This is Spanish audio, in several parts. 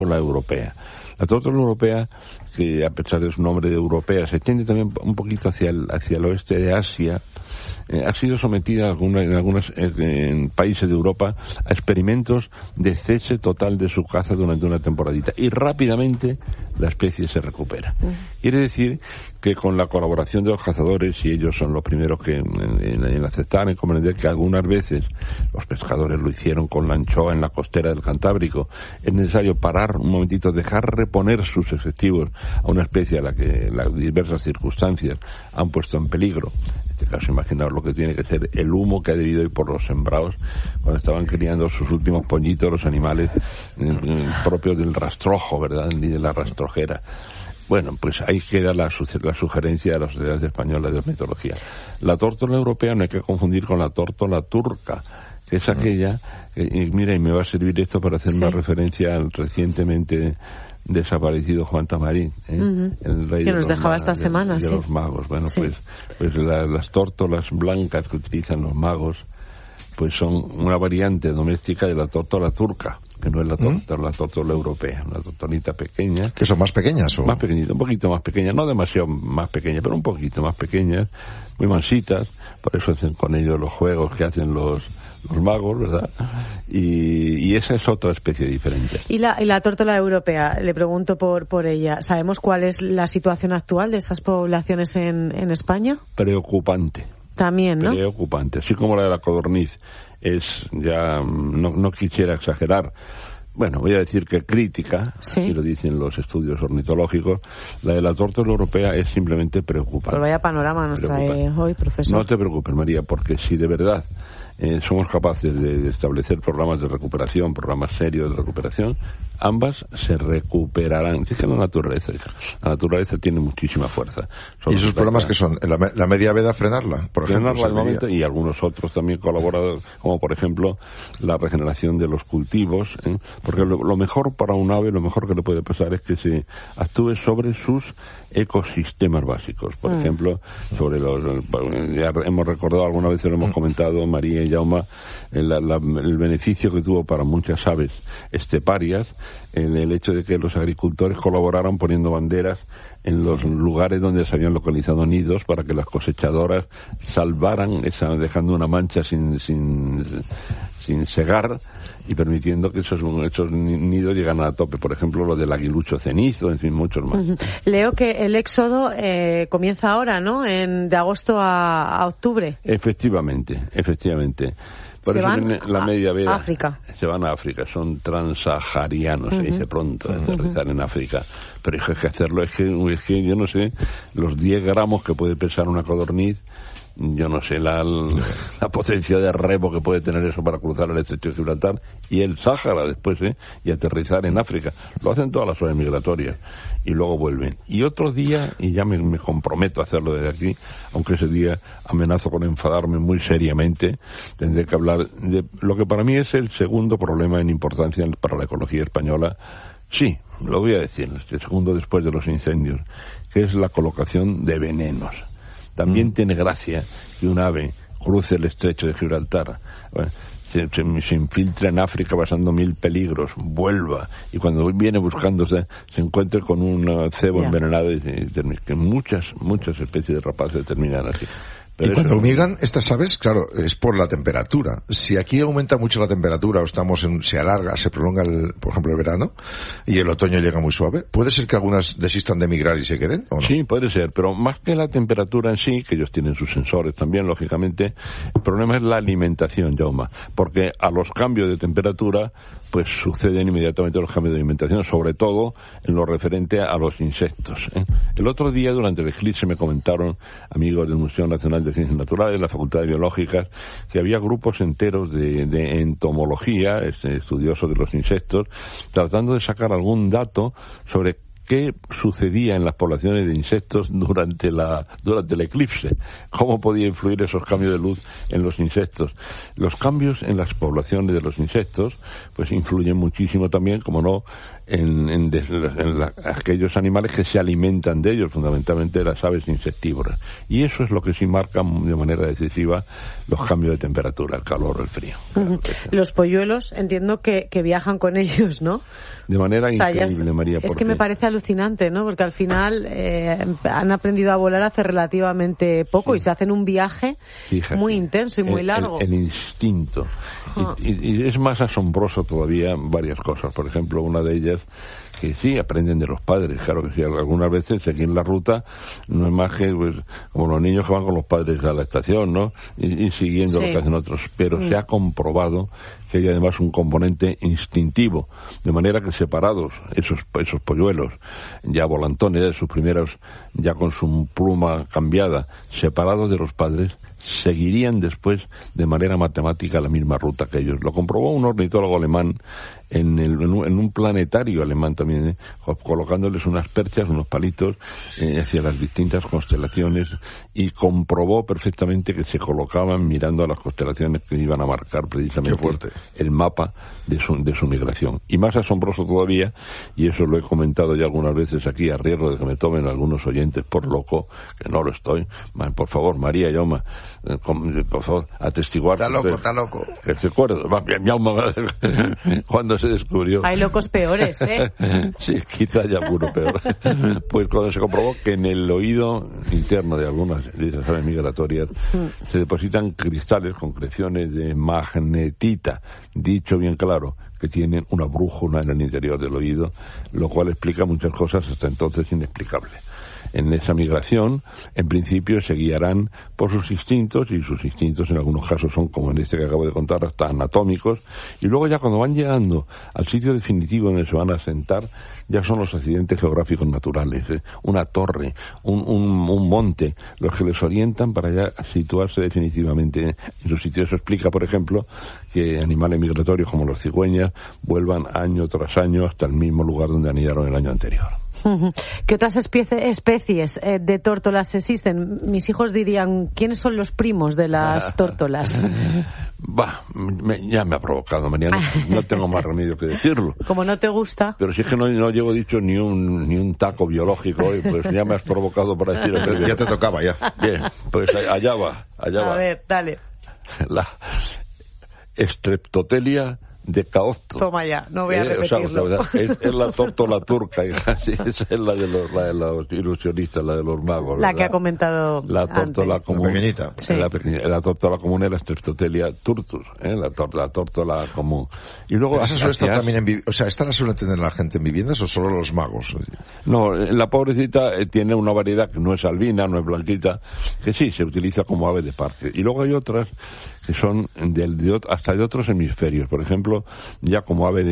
la europea. La tórtola europea, que a pesar de su nombre de europea, se extiende también un poquito hacia el oeste de Asia, ha sido sometida en algunos países de Europa a experimentos de cese total de su caza durante una temporadita, y rápidamente la especie se recupera. Quiere decir que con la colaboración de los cazadores, y ellos son los primeros que en aceptar, en comprender que algunas veces los pescadores lo hicieron con la anchoa en la costera del Cantábrico, es necesario parar un momentito, dejar reponer sus efectivos a una especie a la que las diversas circunstancias han puesto en peligro. En este caso, imaginaos lo que tiene que ser el humo que ha debido ir por los sembrados cuando estaban criando sus últimos pollitos, los animales propios del rastrojo, ¿verdad?, y de la rastrojera. Bueno, pues ahí queda la sugerencia de la Sociedad Española de Ornitología. La tórtola europea no hay que confundir con la tórtola turca, que es aquella, mira, y me va a servir esto para hacer una referencia al recientemente desaparecido Juan Tamarín, el rey que nos dejaba esta semana, de los magos. Bueno, pues las tórtolas blancas que utilizan los magos, pues son una variante doméstica de la tórtola turca, que no es la tórtola europea, una tortolita pequeña. ¿Que son más pequeñas o...? Más pequeñitas, un poquito más pequeñas, no demasiado más pequeñas, pero un poquito más pequeñas, muy mansitas, por eso hacen con ellos los juegos que hacen los magos, ¿verdad? Y esa es otra especie diferente. ¿Y la tórtola europea? Le pregunto por ella. ¿Sabemos cuál es la situación actual de esas poblaciones en España? Preocupante. También, ¿no? Preocupante. Así como la de la codorniz es, ya no quisiera exagerar, bueno, voy a decir que crítica, así lo dicen los estudios ornitológicos, la de la tórtola europea es simplemente preocupante. Pues vaya panorama nos trae hoy, profesor. No te preocupes, María, porque si de verdad somos capaces de establecer programas de recuperación, programas serios de recuperación, ambas se recuperarán. Fíjate la naturaleza tiene muchísima fuerza. ¿Y esos programas que son? ¿La media veda frenarla, por ejemplo? Frenarla al momento, y algunos otros también colaborados, como por ejemplo la regeneración de los cultivos, porque lo mejor para un ave, lo mejor que le puede pasar es que se actúe sobre sus ecosistemas básicos. Por ejemplo, sobre ya hemos recordado, alguna vez lo hemos comentado, María y Jaume, el beneficio que tuvo para muchas aves esteparias en el hecho de que los agricultores colaboraran poniendo banderas en los lugares donde se habían localizado nidos para que las cosechadoras salvaran dejando una mancha sin segar y permitiendo que esos nidos llegaran a tope. Por ejemplo, lo del aguilucho cenizo, en fin, muchos más. Leo que el éxodo comienza ahora, ¿no? De agosto a octubre. Efectivamente. Por se eso van la media veda, África. Se van a África, son transsaharianos, se dice pronto, aterrizar en África. Pero hay que hacerlo, es que yo no sé, los 10 gramos que puede pesar una codorniz, yo no sé la potencia de remo que puede tener eso para cruzar el estrecho de Gibraltar y el Sáhara después, y aterrizar en África. Lo hacen todas las aves migratorias y luego vuelven. Y otro día, y ya me comprometo a hacerlo desde aquí, aunque ese día amenazo con enfadarme muy seriamente, tendré que hablar de lo que para mí es el segundo problema en importancia para la ecología española. Sí, lo voy a decir, el segundo después de los incendios, que es la colocación de venenos. También tiene gracia que un ave cruce el estrecho de Gibraltar, se infiltra en África pasando 1000 peligros, vuelva, y cuando viene buscándose se encuentre con un cebo envenenado y que muchas especies de rapaces terminan así. Y cuando migran estas aves, claro, es por la temperatura. Si aquí aumenta mucho la temperatura o se alarga, se prolonga, por ejemplo, el verano y el otoño llega muy suave, ¿puede ser que algunas desistan de migrar y se queden o no? Sí, puede ser, pero más que la temperatura en sí, que ellos tienen sus sensores también, lógicamente, el problema es la alimentación, Jaume, porque a los cambios de temperatura pues suceden inmediatamente los cambios de alimentación, sobre todo en lo referente a los insectos. El otro día, durante el eclipse, me comentaron amigos del Museo Nacional de Ciencias Naturales, la Facultad de Biológicas, que había grupos enteros de entomología, estudiosos de los insectos, tratando de sacar algún dato sobre qué sucedía en las poblaciones de insectos durante el eclipse, cómo podía influir esos cambios de luz en los insectos. Los cambios en las poblaciones de los insectos pues influyen muchísimo también, como no, en aquellos animales que se alimentan de ellos, fundamentalmente las aves insectívoras. Y eso es lo que sí marca de manera decisiva los cambios de temperatura, el calor o el frío. Uh-huh. Los polluelos, entiendo que viajan con ellos, ¿no? De manera increíble, María. Es que me parece alucinante, ¿no? Porque al final han aprendido a volar hace relativamente poco, sí, y se hacen un viaje, fíjate, muy intenso y muy largo. El instinto. Uh-huh. Y es más asombroso todavía varias cosas. Por ejemplo, una de ellas, que sí, aprenden de los padres. Claro que sí, algunas veces seguir la ruta no es más que pues, como los niños que van con los padres a la estación, ¿no? Y siguiendo, sí, lo que hacen otros. Pero se ha comprobado que hay además un componente instintivo, de manera que separados esos polluelos, ya volantones, de sus primeros, ya con su pluma cambiada, separados de los padres, seguirían después de manera matemática la misma ruta que ellos. Lo comprobó un ornitólogo alemán en un planetario alemán también, colocándoles unas perchas, unos palitos hacia las distintas constelaciones, y comprobó perfectamente que se colocaban mirando a las constelaciones que iban a marcar precisamente el mapa de su migración. Y más asombroso todavía, y eso lo he comentado ya algunas veces aquí, a riesgo de que me tomen algunos oyentes por loco, que no lo estoy, por favor, María y Jaume, por favor, atestiguar. Está loco. Que te acuerdas, cuando se descubrió. Hay locos peores, ¿eh? Sí, quizá haya alguno peor. Pues cuando se comprobó que en el oído interno de algunas de esas aves migratorias se depositan cristales, concreciones de magnetita, dicho bien claro, que tienen una brújula en el interior del oído, lo cual explica muchas cosas hasta entonces inexplicables. En esa migración, en principio, se guiarán por sus instintos, y sus instintos en algunos casos son, como en este que acabo de contar, hasta anatómicos, y luego ya cuando van llegando al sitio definitivo donde se van a asentar, ya son los accidentes geográficos naturales, una torre, un monte, los que les orientan para ya situarse definitivamente en su sitio. Eso explica, por ejemplo, que animales migratorios como los cigüeñas vuelvan año tras año hasta el mismo lugar donde anidaron el año anterior. ¿Qué otras especies de tórtolas existen? Mis hijos dirían, ¿quiénes son los primos de las tórtolas? Ya me ha provocado, Mariano. No tengo más remedio que decirlo. Como no te gusta. Pero si es que no llevo dicho ni un taco biológico hoy, pues ya me has provocado para decir. Ya te tocaba, ya. Bien, pues allá va. A ver, dale. La Streptotelia de Caosto. Toma ya, no voy a repetirlo. Es la tórtola turca, esa es la de los ilusionistas, la de los magos. La ¿verdad? que ha comentado la tórtola antes. común. La pequeñita. Sí. La tórtola común es la Streptotelia turtus, la tórtola común. Y luego ¿Esa suele estar también ¿esta la suele tener la gente en viviendas o solo los magos? No, la pobrecita tiene una variedad que no es albina, no es blanquita, que sí, se utiliza como ave de parque. Y luego hay otras que son hasta de otros hemisferios. Por ejemplo, ya como ave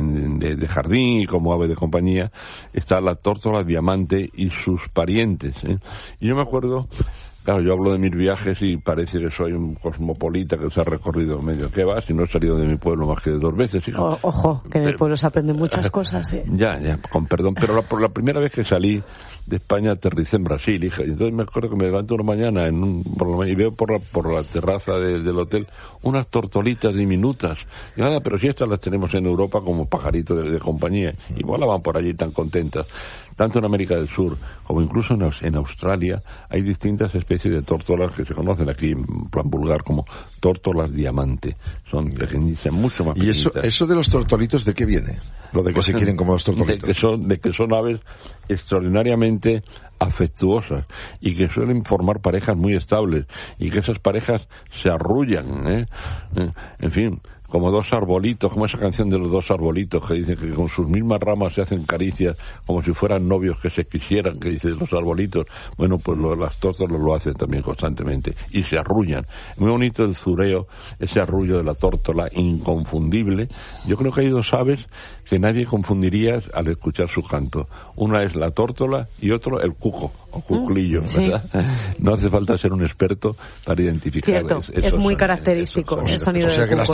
de jardín y como ave de compañía, está la tórtola diamante y sus parientes. Y yo me acuerdo, claro, yo hablo de mis viajes y parece que soy un cosmopolita que se ha recorrido medio. ¿Qué va? Si no he salido de mi pueblo más que 2 veces. Ojo, que en el pueblo se aprenden muchas cosas. Ya, con perdón, pero por la primera vez que salí de España aterricé en Brasil, hija, y entonces me acuerdo que me levanto una mañana y veo por la terraza del hotel unas tortolitas diminutas. Y nada, pero si estas las tenemos en Europa como pajaritos de compañía, igual van por allí tan contentas. Tanto en América del Sur como incluso en Australia hay distintas especies de tórtolas que se conocen aquí en plan vulgar como tórtolas diamante. Son pequeñitas, mucho más pequeñitas. ¿Y eso de los tortolitos de qué viene? Lo de que se quieren como los tortolitos. De que son aves extraordinariamente afectuosas y que suelen formar parejas muy estables y que esas parejas se arrullan, en fin, como 2 arbolitos, como esa canción de los 2 arbolitos que dicen que con sus mismas ramas se hacen caricias como si fueran novios que se quisieran, que dicen los arbolitos. Bueno, pues las tórtolas lo hacen también constantemente y se arrullan. Muy bonito el zureo, ese arrullo de la tórtola, inconfundible. Yo creo que hay 2 aves que nadie confundiría al escuchar su canto. Una es la tórtola y otro el cuco o cuclillo, ¿verdad? Sí. No hace falta ser un experto para identificar. Cierto, es muy característico el sonido del cuco. O sea que las tórtolas no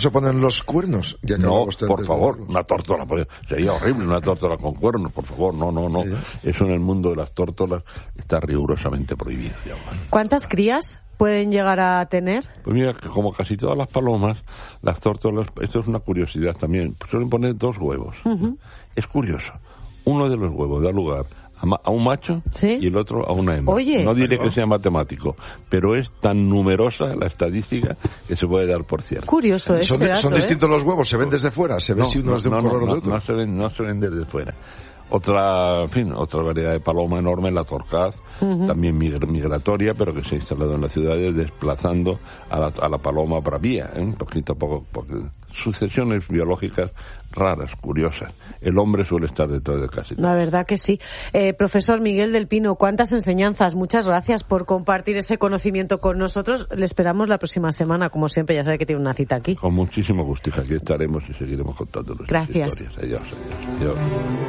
se ponen los cuernos? Ya que no, por favor, una tórtola. Sería horrible una tórtola con cuernos, por favor. No. Eso en el mundo de las tórtolas está rigurosamente prohibido. ¿Cuántas crías pueden llegar a tener? Pues mira, como casi todas las palomas, las tórtolas, esto es una curiosidad también, suelen poner 2 huevos. Uh-huh. Es curioso. Uno de los huevos da lugar a un macho, ¿sí?, y el otro a una hembra. Oye, no diré que sea matemático, pero es tan numerosa la estadística que se puede dar por cierto. Curioso ¿Son distintos los huevos? ¿Se ven desde fuera? ¿Se ve si uno es de un color o de otro? No se ven desde fuera. Otra variedad de paloma enorme, la torcaz, uh-huh, también migratoria, pero que se ha instalado en las ciudades desplazando a la paloma bravía, poquito a poco, porque sucesiones biológicas raras, curiosas. El hombre suele estar detrás de casi todo. La verdad que sí. Profesor Miguel del Pino, cuántas enseñanzas. Muchas gracias por compartir ese conocimiento con nosotros. Le esperamos la próxima semana, como siempre. Ya sabe que tiene una cita aquí. Con muchísimo gusto. Aquí estaremos y seguiremos contando nuestras historias. Gracias. Adiós.